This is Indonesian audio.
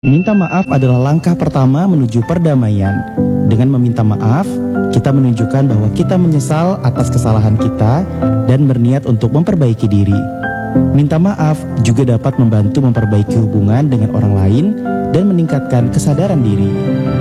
Minta maaf adalah langkah pertama menuju perdamaian. Dengan meminta maaf, kita menunjukkan bahwa kita menyesal atas kesalahan kita dan berniat untuk memperbaiki diri. Minta maaf juga dapat membantu memperbaiki hubungan dengan orang lain dan meningkatkan kesadaran diri.